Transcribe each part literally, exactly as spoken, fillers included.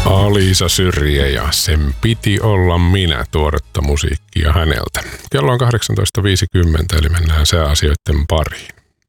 Alisa Syrjä ja Sen piti olla minä, tuoretta musiikkia häneltä. Kello on kahdeksantoista viisikymmentä, eli mennään sääasioiden pariin.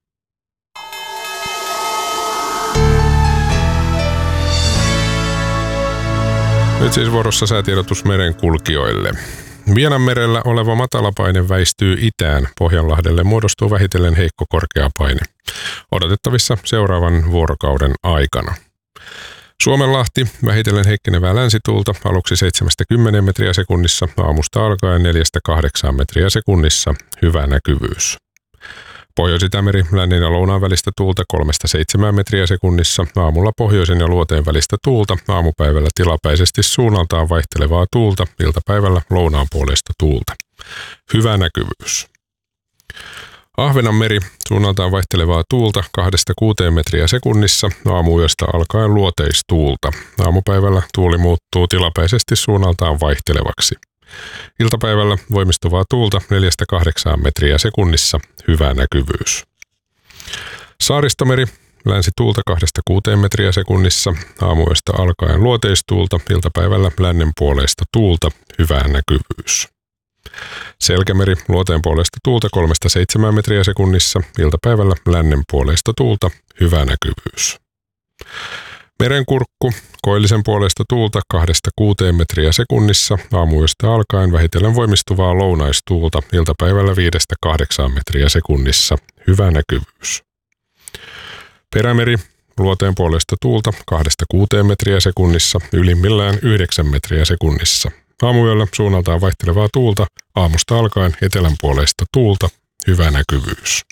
Nyt siis vuorossa säätiedotus merenkulkijoille. Vienanmerellä oleva matalapaine väistyy itään. Pohjanlahdelle muodostuu vähitellen heikko korkeapaine. Odotettavissa seuraavan vuorokauden aikana. Suomenlahti, vähitellen heikkenevää länsituulta, aluksi seitsemästä kymmeneen metriä sekunnissa, aamusta alkaen neljästä kahdeksaan metriä sekunnissa, hyvä näkyvyys. Pohjois-Itämeri, lännen ja lounaan välistä tuulta kolmesta seitsemään metriä sekunnissa, aamulla pohjoisen ja luoteen välistä tuulta, aamupäivällä tilapäisesti suunnaltaan vaihtelevaa tuulta, iltapäivällä lounaan puolesta tuulta. Hyvä näkyvyys. Ahvenanmeri, suunnaltaan vaihtelevaa tuulta kahdesta kuuteen metriä sekunnissa, aamuyöstä alkaen luoteistuulta. Aamupäivällä tuuli muuttuu tilapäisesti suunnaltaan vaihtelevaksi. Iltapäivällä voimistuvaa tuulta neljästä kahdeksaan metriä sekunnissa, hyvä näkyvyys. Saaristomeri, länsituulta kahdesta kuuteen metriä sekunnissa, aamuyöstä alkaen luoteistuulta, iltapäivällä lännen puoleista tuulta, hyvä näkyvyys. Selkämeri, luoteen puolesta tuulta kolmesta seitsemään metriä sekunnissa, iltapäivällä lännen puoleista tuulta, hyvä näkyvyys. Merenkurkku, koillisen puolesta tuulta kahdesta kuuteen metriä sekunnissa, aamuyöstä alkaen vähitellen voimistuvaa lounaistuulta, iltapäivällä viidestä kahdeksaan metriä sekunnissa, hyvä näkyvyys. Perämeri, luoteen puolesta tuulta kahdesta kuuteen metriä sekunnissa, ylimmillään yhdeksän metriä sekunnissa. Aamuyöllä suunnaltaan vaihtelevaa tuulta, aamusta alkaen etelän puoleista tuulta, hyvä näkyvyys.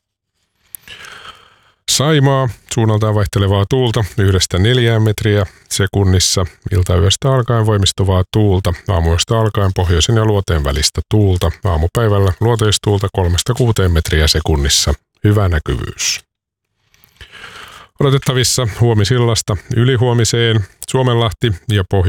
Saimaa, suunnaltaan vaihtelevaa tuulta yhdestä neljään metriä sekunnissa, iltayöstä alkaen voimistuvaa tuulta, aamuyöstä alkaen pohjoisen ja luoteen välistä tuulta, aamupäivällä luoteistuulta kolmesta kuuteen metriä sekunnissa, hyvä näkyvyys. Odotettavissa huomisillasta ylihuomiseen Suomenlahti ja Pohjois-